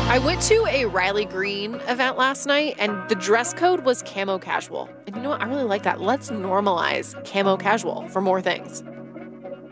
I went to a Riley Green event last night, and the dress code was camo casual. And you know what? I really like that. Let's normalize camo casual for more things.